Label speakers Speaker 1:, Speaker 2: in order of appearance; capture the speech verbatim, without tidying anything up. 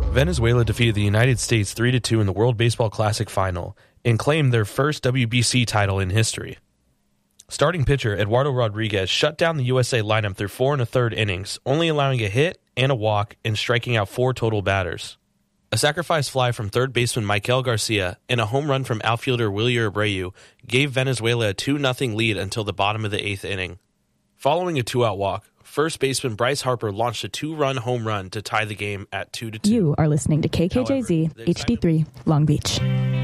Speaker 1: Venezuela defeated the United States three to two in the World Baseball Classic final and claimed their first W B C title in history. Starting pitcher Eduardo Rodriguez shut down the U S A lineup through four and a third innings, only allowing a hit and a walk and striking out four total batters. A sacrifice fly from third baseman Michael Garcia and a home run from outfielder Wilyer Abreu gave Venezuela a two nothing lead until the bottom of the eighth inning. Following a two-out walk, first baseman Bryce Harper launched a two-run home run to tie the game at two to two.
Speaker 2: You are listening to K K J Z
Speaker 1: However,
Speaker 2: H D three Long Beach.